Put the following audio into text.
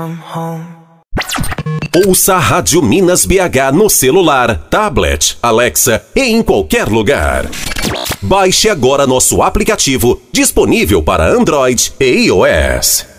Ouça a Rádio Minas BH no celular, tablet, Alexa e em qualquer lugar. Baixe agora nosso aplicativo, disponível para Android e iOS.